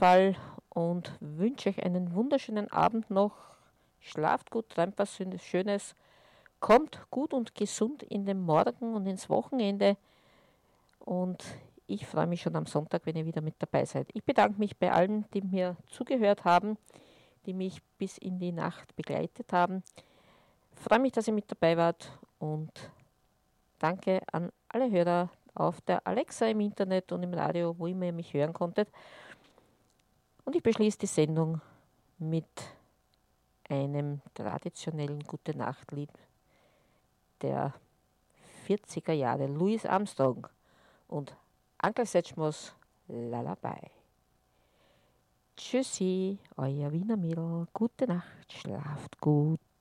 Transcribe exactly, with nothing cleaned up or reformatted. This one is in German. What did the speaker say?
Fall und wünsche euch einen wunderschönen Abend noch. Schlaft gut, träumt was Schönes, kommt gut und gesund in den Morgen und ins Wochenende und ich freue mich schon am Sonntag, wenn ihr wieder mit dabei seid. Ich bedanke mich bei allen, die mir zugehört haben, die mich bis in die Nacht begleitet haben. Ich freue mich, dass ihr mit dabei wart und danke an alle Hörer auf der Alexa im Internet und im Radio, wo immer ihr mich hören konntet. Und ich beschließe die Sendung mit einem traditionellen Gute-Nacht-Lied der vierziger Jahre, Louis Armstrong und Uncle Setchmos Lullaby. Tschüssi, euer Wiener Mädel, gute Nacht, schlaft gut.